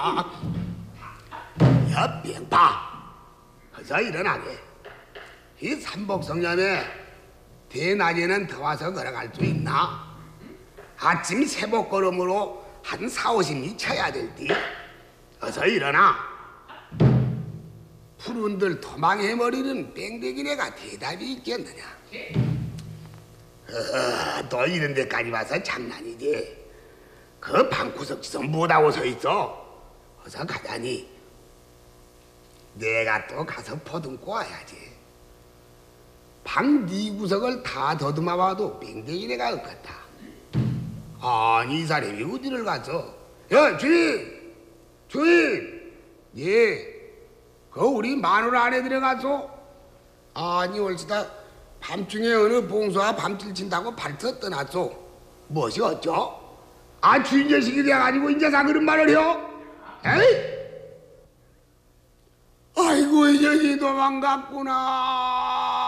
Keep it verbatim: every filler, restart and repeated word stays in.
야, 뺑파. 어서 일어나게. 이 삼복성념에 대낮에는 더워서 걸어갈 수 있나? 아침 새벽걸음으로 한 사오십 리 쳐야 될디. 어서 일어나. 푸른들 토망해버리는 뺑댕이네가 대답이 있겠느냐? 어, 또 이런 데까지 와서 장난이지. 그 방구석지서 뭐하고 서 있어? 어서 가자니. 내가 또 가서 포듬고 와야지. 방 네 구석을 다 더듬어 봐도 뺑댕이네가 없겠다. 아니 이 사람이 어디를 갔어? 야 주인! 주인! 예, 그 우리 마누라 안에 들어가서? 아니 올시다 밤중에 어느 봉수가 밤길 친다고 발터 떠났소. 무엇이 어쩌? 아 주인 자식이 돼가지고 이제 다 그런 말을 해요? 에이? 아이고 이 녀석이 도망갔구나.